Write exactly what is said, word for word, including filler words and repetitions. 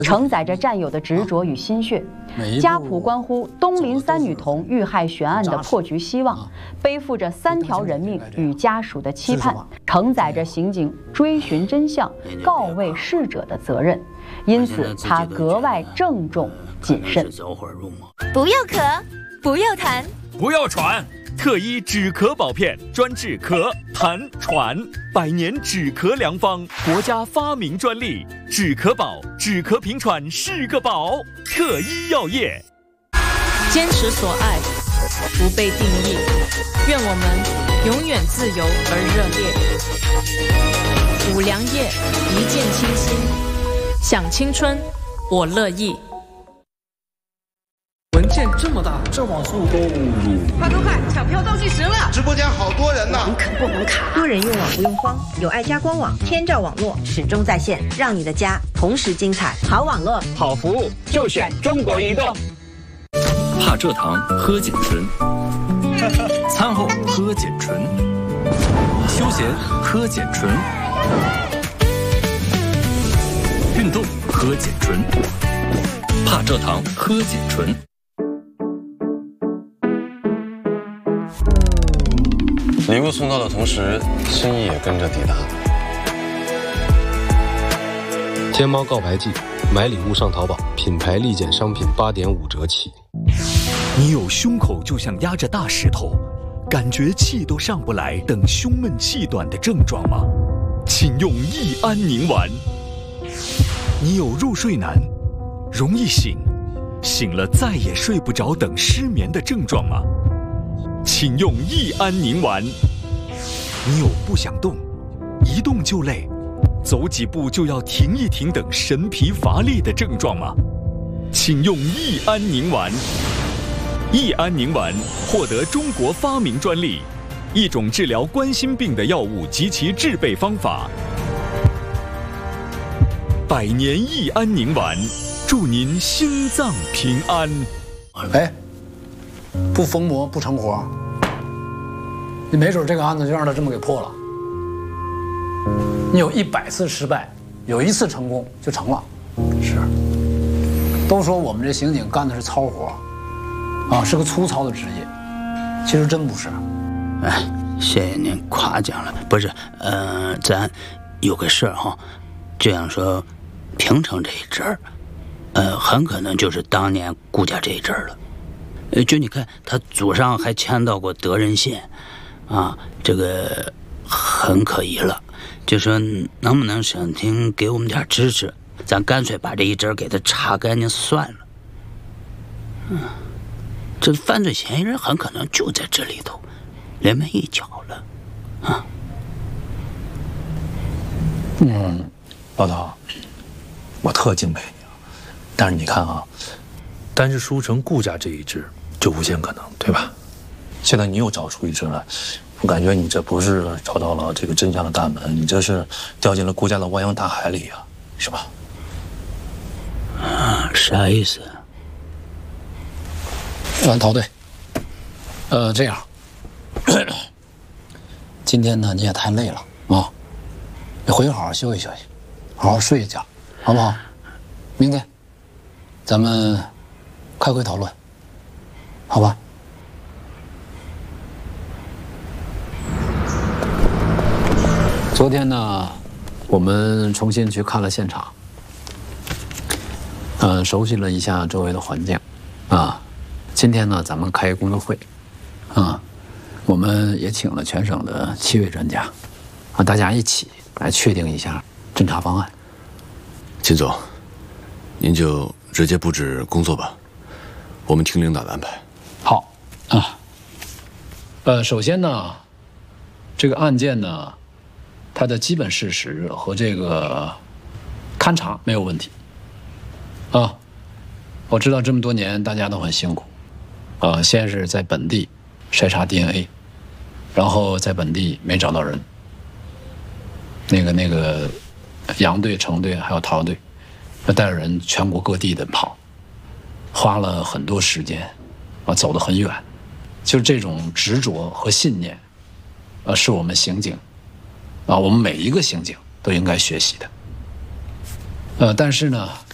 承载着战友的执着与心血。家谱关乎东林三女童遇害悬案的破局希望，背负着三条人命与家属的期盼，承载着刑警追寻真相、告慰逝者的责任。因此，他格外郑重谨慎。 不要咳，不要痰， 不要喘。特医止咳宝片，专治咳、痰、喘，百年止咳良方，国家发明专利。止咳宝，止咳平喘是个宝。特医药业， 坚持所爱，不被定义。愿我们永远自由而热烈。五粮液，一见倾心，想青春，我乐意。 文件这么大，这网速都快快快，抢票倒计时了！ 直播间好多人呢， 网可不能卡。 多人用网不用慌，有爱家官网，天照网络始终在线，让你的家同时精彩。好网络， 好服务，就选中国移动。 帕蔗糖喝碱醇，餐后喝碱醇，休闲喝碱醇，运动喝碱醇，帕蔗糖喝碱醇。 礼物送到的同时，心意也跟着抵达。 天猫告白季，买礼物上淘宝，品牌立减商品八点五折起。 你有胸口就像压着大石头，感觉气都上不来，等胸闷气短的症状吗？请用益安宁丸。你有入睡难，容易醒，醒了再也睡不着等失眠的症状吗？请用益安宁丸。你有不想动，一动就累，走几步就要停一停等神疲乏力的症状吗？请用益安宁丸。益安宁丸获得中国发明专利，一种治疗冠心病的药物及其制备方法。百年益安宁丸，祝您心脏平安。 哎，不疯魔不成活，你没准这个案子就让他这么给破了。你有一百次失败，有一次成功就成了。是，都说我们这刑警干的是糙活，啊，是个粗糙的职业，其实真不是。 哎，谢谢您夸奖了。不是，呃，咱有个事儿哈，这样说，平城这一阵儿，呃，很可能就是当年顾家这一阵儿了。呃，就你看，他祖上还迁到过德仁县，啊，这个很可疑了。就说能不能省厅给我们点支持，咱干脆把这一阵给他查干净算了。嗯，这犯罪嫌疑人很可能就在这里头，临门一脚了，啊。 嗯，老陶，我特敬佩你啊，但是你看啊，单是书城顾家这一支就无限可能，对吧？现在你又找出一支来。我感觉你这不是找到了这个真相的大门，你这是掉进了顾家的汪洋大海里啊，是吧？ 啊，啥意思？ 完陶队，呃，这样，今天呢你也太累了啊，你回去好好休息休息，好好睡一觉，好不好？明天咱们开会讨论，好吧？昨天呢，我们重新去看了现场，呃，熟悉了一下周围的环境，啊，今天呢，咱们开工作会，啊，我们也请了全省的七位专家，啊，大家一起来确定一下侦查方案。 秦总，您就直接布置工作吧，我们听领导的安排。 好，啊，呃，首先呢，这个案件呢。它的基本事实和这个勘查没有问题，啊，我知道这么多年大家都很辛苦，啊，先是在本地筛查 D N A， 然后在本地没找到人，那个那个杨队、程队还有陶队，要带着人全国各地的跑，花了很多时间，啊，走得很远，就是这种执着和信念，啊，是我们刑警。啊，我们每一个刑警都应该学习的。呃，但是呢，